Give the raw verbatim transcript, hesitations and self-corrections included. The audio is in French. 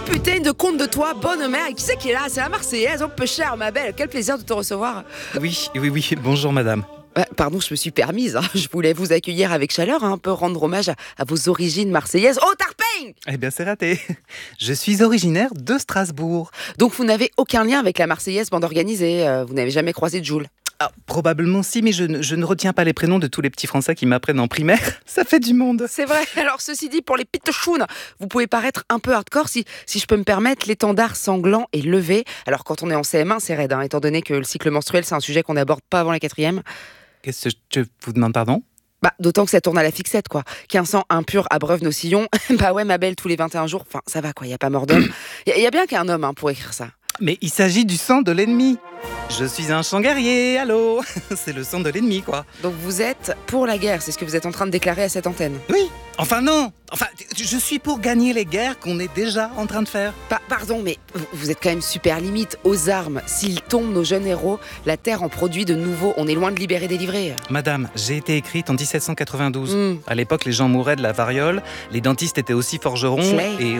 putain de compte de toi, bonne mère. Et qui c'est qui est là? C'est la Marseillaise. Oh, peu cher, ma belle. Quel plaisir de te recevoir. Oui, oui, oui. Bonjour, madame. Euh, pardon, je me suis permise. Hein. Je voulais vous accueillir avec chaleur, hein, un peu rendre hommage à, à vos origines marseillaises. Oh, Tarpeigne! Eh bien, c'est raté. Je suis originaire de Strasbourg. Donc, vous n'avez aucun lien avec la Marseillaise bande organisée. Euh, vous n'avez jamais croisé de Joule. Ah, probablement si, mais je ne, je ne retiens pas les prénoms de tous les petits Français qui m'apprennent en primaire. Ça fait du monde. C'est vrai. Alors, ceci dit, pour les pitchounes, vous pouvez paraître un peu hardcore. Si, si je peux me permettre, l'étendard sanglant est levé. Alors, quand on est en C M un, c'est raide, hein, étant donné que le cycle menstruel, c'est un sujet qu'on n'aborde pas avant la quatrième. Qu'est-ce que je vous demande, pardon? Bah, d'autant que ça tourne à la fixette, quoi. Qu'un sang impur abreuve nos sillons. Bah ouais, ma belle, tous les vingt et un jours. Enfin, ça va, quoi. Y a pas mort d'homme. Y, y a bien qu'un homme, hein, pour écrire ça. Mais il s'agit du sang de l'ennemi. Je suis un champ guerrier, allô. C'est le sang de l'ennemi, quoi. Donc vous êtes pour la guerre, c'est ce que vous êtes en train de déclarer à cette antenne. Oui. Enfin non. Enfin, je suis pour gagner les guerres qu'on est déjà en train de faire. Pa- pardon, mais vous êtes quand même super limite. Aux armes, s'ils tombent, nos jeunes héros, la Terre en produit de nouveau. On est loin de libérer des livrets. Madame, j'ai été écrite en dix-sept cent quatre-vingt-douze. Mm. À l'époque, les gens mouraient de la variole, les dentistes étaient aussi forgerons Slay. et